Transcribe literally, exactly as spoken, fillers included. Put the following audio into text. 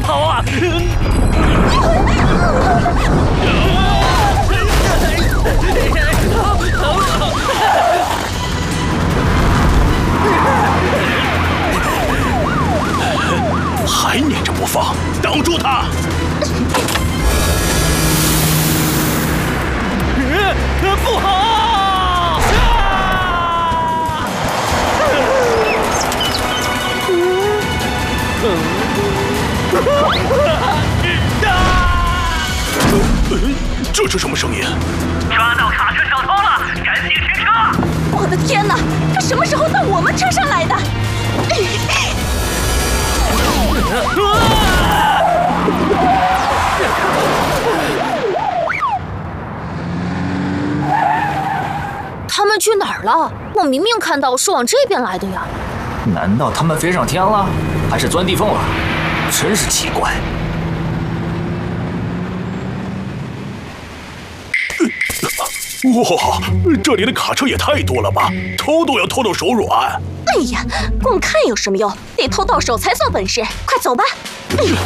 跑啊！ 还撵着不放，挡住他！ 不好！ 这是什么声音？ 抓到卡车小偷了，赶紧停车！ 我的天哪，他什么时候到我们车上来的？他们去哪儿了？我明明看到是往这边来的呀。 难道他们飞上天了，还是钻地缝了？真是奇怪。 哇，这里的卡车也太多了吧！偷都要偷到手软。 哎呀，光看有什么用？得偷到手才算本事。快走吧。